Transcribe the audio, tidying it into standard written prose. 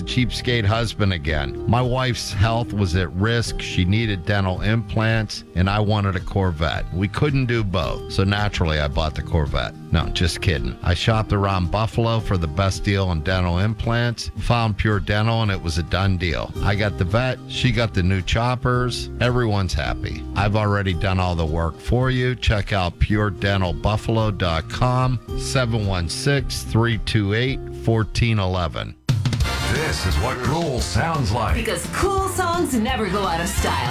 a cheapskate husband again. My wife's health was at risk. She needed dental implants, and I wanted a Corvette. We couldn't do both, so naturally I bought the Corvette. No, just kidding. I shopped around Buffalo for the best deal on dental implants, found Pure Dental, and it was a done deal. I got the vet, she got the new choppers. Everyone's happy. I've already done all the work for you. Check out puredentalbuffalo.com, 716-328-1411. This is what cool sounds like. Because cool songs never go out of style.